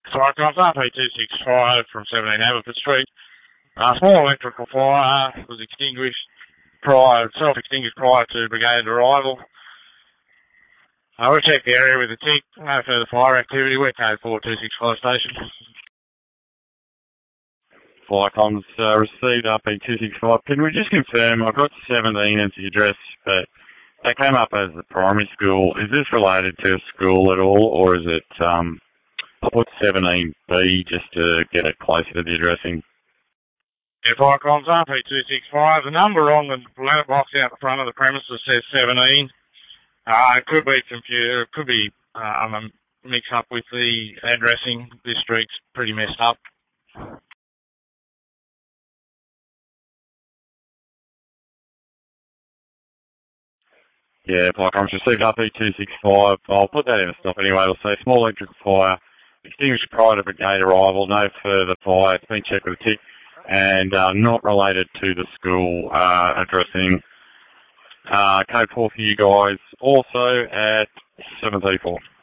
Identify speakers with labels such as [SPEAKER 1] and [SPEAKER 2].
[SPEAKER 1] Cyclones RP265 from 17 Aberford Street. Small electrical fire was self-extinguished prior to brigade arrival. We'll check the area with a tick. No further fire activity. We're code 4265 station.
[SPEAKER 2] Flycom's received RP265. Can we just confirm, I've got 17 as the address, but that came up as the primary school. Is this related to a school at all, or is it, I put 17B just to get it closer to the addressing?
[SPEAKER 1] Yeah, Flycom's RP265. The number on the letterbox out the front of the premises says 17. It could be computer, it could be a mix-up with the addressing. This street's pretty messed up.
[SPEAKER 2] Yeah, Flycom's received RP265. I'll put that in a stop anyway. It'll say small electrical fire, extinguished prior to brigade arrival, no further fire. It's been checked with a tick, and not related to the school addressing. Code 4 for you guys, also at 734.